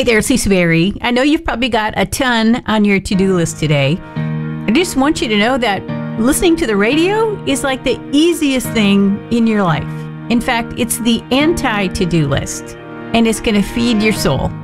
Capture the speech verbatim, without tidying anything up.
Hey there, it's Lisa Berry. I know you've probably got a ton on your to-do list today. I just want you to know that listening to the radio is like the easiest thing in your life. In fact, it's the anti-to-do list, and it's going to feed your soul.